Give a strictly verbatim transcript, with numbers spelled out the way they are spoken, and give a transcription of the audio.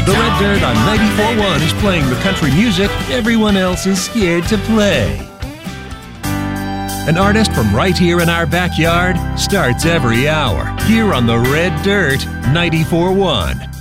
The Red Dirt on ninety-four point one is playing the country music everyone else is scared to play. An artist from right here in our backyard starts every hour here on the Red Dirt ninety-four point one.